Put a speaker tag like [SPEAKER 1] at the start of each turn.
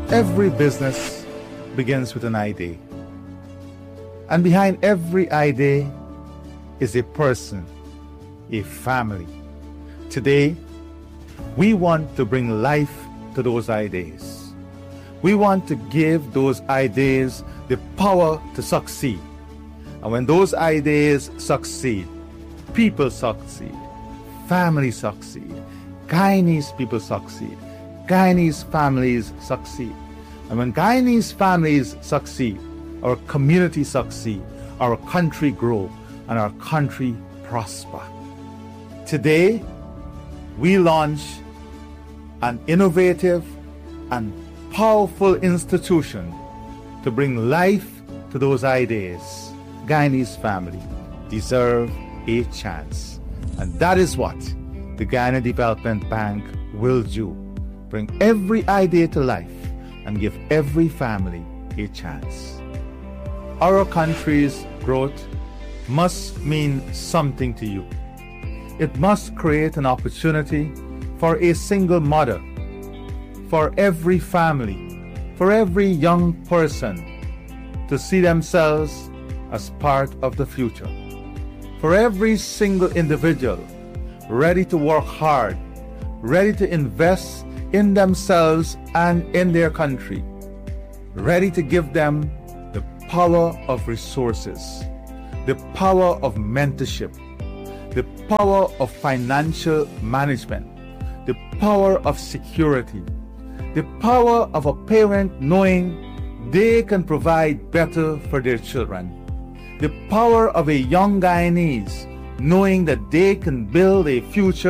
[SPEAKER 1] Every business begins with an idea. And behind every idea is a person, a family. Today, we want to bring life to those ideas. We want to give those ideas the power to succeed. And when those ideas succeed, people succeed, families succeed, Guyanese people succeed, Guyanese families succeed. And when Guyanese families succeed, our community succeed, our country grow, and our country prosper. Today, we launch an innovative and powerful institution to bring life to those ideas. Guyanese family deserve a chance. And that is what the Guyana Development Bank will do. Bring every idea to life and give every family a chance. Our country's growth must mean something to you. It must create an opportunity for a single mother, for every family, for every young person to see themselves as part of the future. For every single individual ready to work hard, ready to invest in themselves and in their country, ready to give them the power of resources, the power of mentorship, the power of financial management, the power of security, the power of a parent knowing they can provide better for their children, the power of a young Guyanese knowing that they can build a future